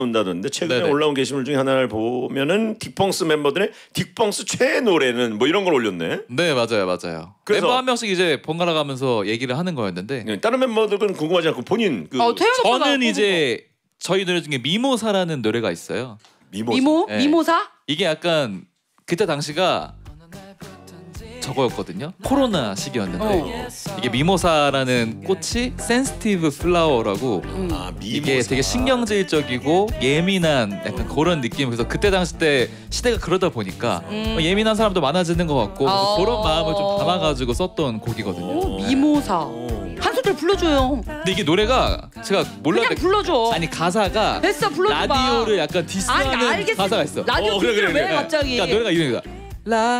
온다던데 최근에 네네. 올라온 게시물 중에 하나를 보면은 딕펑스 멤버들의 딕펑스 최애 노래는 뭐 이런 걸 올렸네. 네 맞아요. 그래서- 멤버 한 명씩 이제 번갈아 가면서 얘기를 하는 거였는데 네, 다른 멤버들은 궁금하지 않고 본인 그 태연 오빠가 저는 이제 저희 노래 중에 미모사라는 노래가 있어요. 미모? 네. 미모사? 이게 약간 그때 당시가 저거였거든요. 코로나 시기였는데 이게 미모사라는 꽃이 센시티브 플라워라고 아, 이게 되게 신경질적이고 예민한 약간 그런 느낌. 그래서 그때 당시 때 시대가 그러다 보니까 예민한 사람도 많아지는 것 같고 그래서 그런 마음을 좀 담아가지고 썼던 곡이거든요. 오, 미모사. 한 소절 불러줘요. 근데 이게 노래가 제가 그냥 몰랐는데 불러줘. 아니 가사가 됐어, 불러줘봐. 라디오를 약간 아니, 디스하는 알겠어. 가사가 있어. 라디오 그래, 디스를 그래, 왜 그래. 갑자기? 그러니까 노래가 이런 거야.